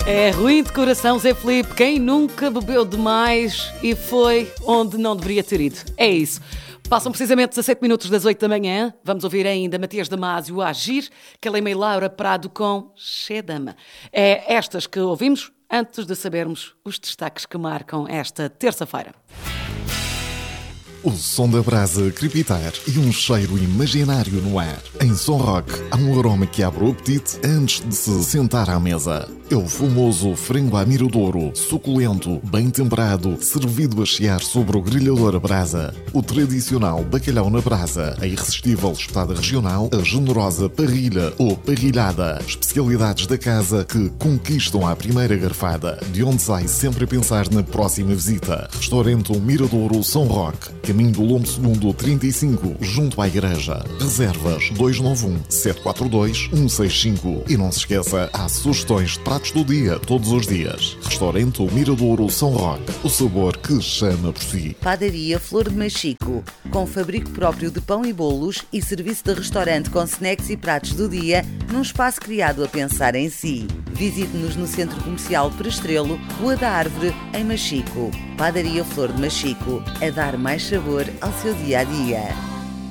É ruim de coração, Zé Filipe. Quem nunca bebeu demais e foi onde não deveria ter ido? É isso. Passam precisamente 17 minutos das 8 da manhã. Vamos ouvir ainda Matias Damasio a Agir, Calema e Laura Prado com Chedama. É estas que ouvimos antes de sabermos os destaques que marcam esta terça-feira. O som da brasa crepitar e um cheiro imaginário no ar. Em Som Rock há um aroma que abre o apetite antes de se sentar à mesa. É o famoso frango à miradouro, suculento, bem temperado, servido a chiar sobre o grelhador a brasa. O tradicional bacalhau na brasa, a irresistível espetada regional, a generosa parrilha ou parrilhada. Especialidades da casa que conquistam à primeira garfada, de onde sai sempre a pensar na próxima visita. Restaurante Miradouro Som Rock, caminho do Lombo Segundo 35, junto à igreja. Reservas 291-742-165. E não se esqueça, há sugestões de pratos do dia, todos os dias. Restaurante Miradouro Som Rock, o sabor que chama por si. Padaria Flor de Machico, com fabrico próprio de pão e bolos e serviço de restaurante com snacks e pratos do dia, num espaço criado a pensar em si. Visite-nos no Centro Comercial Prestrelo, Rua da Árvore, em Machico. Padaria Flor de Machico, a dar mais sabor ao seu dia-a-dia.